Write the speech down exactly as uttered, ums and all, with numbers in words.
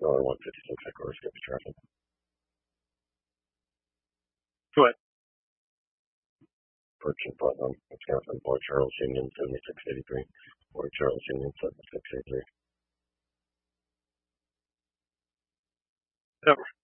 or one fifty-six headquarters, skip the traffic. Go ahead. Purchase Putnam, Wisconsin, Boy Charles Union, seventy-six eighty-three. Boy Charles Union, seventy-six eighty-three. Over.